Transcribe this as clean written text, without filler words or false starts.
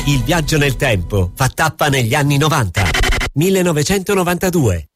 Il viaggio nel tempo fa tappa negli anni 90. 1992.